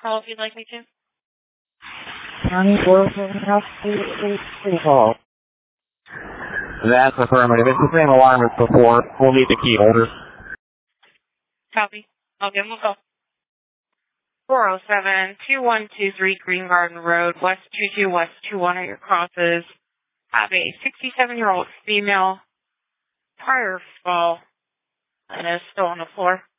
call if you'd like me to. Call. That's affirmative. It's the same alarm as before. We'll need the key holder. Copy. I'll give them a call. 407-2123 Green Garden Road, West 22, West 21 at your crosses. Have a 67-year-old female prior fall and is still on the floor.